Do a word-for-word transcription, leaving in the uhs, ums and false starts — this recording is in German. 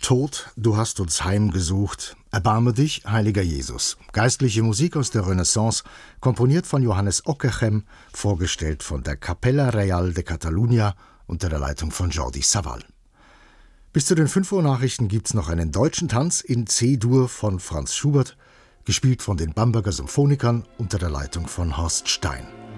Tod, du hast uns heimgesucht. Erbarme dich, heiliger Jesus. Geistliche Musik aus der Renaissance, komponiert von Johannes Ockeghem, vorgestellt von der Capella Real de Catalunya unter der Leitung von Jordi Savall. Bis zu den fünf Uhr Nachrichten gibt's noch einen deutschen Tanz in C-Dur von Franz Schubert, gespielt von den Bamberger Symphonikern unter der Leitung von Horst Stein.